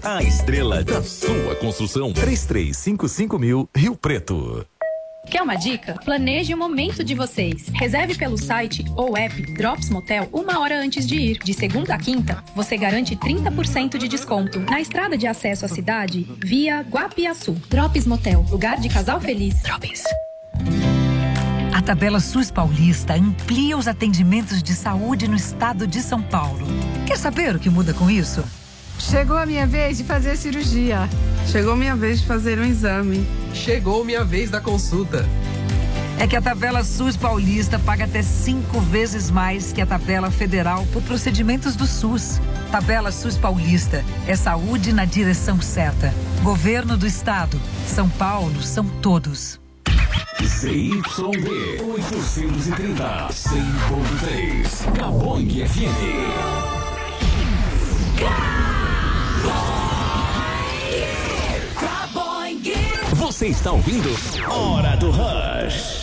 a estrela da sua construção. 3355.000 Rio Preto. Quer uma dica? Planeje o momento de vocês. Reserve pelo site ou app Drops Motel 1 hora antes de ir. De segunda a quinta, você garante 30% de desconto. Na estrada de acesso à cidade, via Guapiaçu. Drops Motel, lugar de casal feliz. Drops. A Tabela SUS Paulista amplia os atendimentos de saúde no estado de São Paulo. Quer saber o que muda com isso? Chegou a minha vez de fazer a cirurgia. Chegou minha vez de fazer um exame. Chegou minha vez da consulta. É que a Tabela SUS Paulista paga até 5 vezes mais que a Tabela Federal por procedimentos do SUS. Tabela SUS Paulista é saúde na direção certa. Governo do Estado. São Paulo são todos. ZYD 830, 100.3, Gabong FM. Você está ouvindo Hora do Rush.